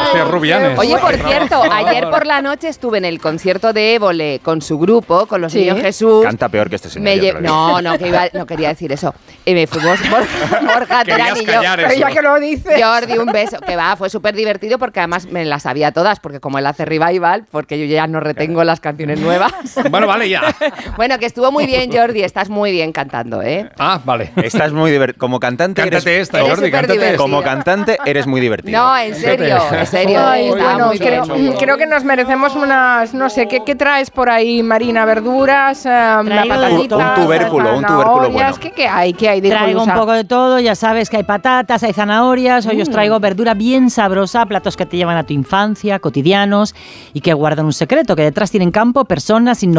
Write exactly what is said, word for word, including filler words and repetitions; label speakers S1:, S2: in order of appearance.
S1: hostias rubianes.
S2: Oye, por cierto, ayer por la noche estuve en el concierto de Évole con su grupo, con los
S3: Sí.
S2: niños Jesús.
S4: Canta peor que este señor.
S2: Me
S4: yo
S2: lle-
S4: creo que-
S2: no, no, que iba, no quería decir eso. Y me fuimos Borja, Borja Terán y yo.
S1: callar eso.
S3: Pero ya que lo dice.
S2: Jordi, un beso. Que va, fue súper divertido porque además me las sabía todas, porque como él hace revival, porque yo ya no retengo las canciones nuevas.
S1: Bueno, vale, ya.
S2: Bueno, que estuvo muy bien, Jordi, estás muy bien cantando, ¿eh?
S1: Ah, vale.
S4: Estás muy divertido. Como cantante
S1: Cántate
S4: eres...
S1: esta,
S2: eres
S1: Jordi,
S2: súper
S1: cántate esta.
S2: divertido.
S4: Como cantante eres muy divertido.
S2: No, en serio, en serio.
S3: Ay,
S2: estaba
S3: bueno,
S2: muy
S3: creo,
S2: bien.
S3: creo que nos merecemos unas, no sé, ¿qué, qué traes por ahí, Marina? ¿Verduras? Eh, una
S5: Traigo de
S3: patatita,
S5: todo.
S4: Un tubérculo, un tubérculo
S3: zanahorias,
S4: bueno.
S3: ¿Qué, qué hay? ¿Qué hay de
S5: Traigo un
S3: Hijolusa?
S5: poco de todo, ya sabes que hay patatas, hay zanahorias, hoy os traigo verdura bien sabrosa, platos que te llevan a tu infancia, cotidianos y que guardan un secreto, que detrás tienen campo, personas, innovación